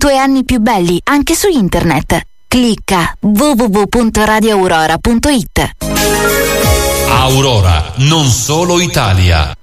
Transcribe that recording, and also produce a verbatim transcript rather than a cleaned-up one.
tuoi anni più belli anche su internet. Clicca w w w punto radio aurora punto it. Aurora, non solo Italia.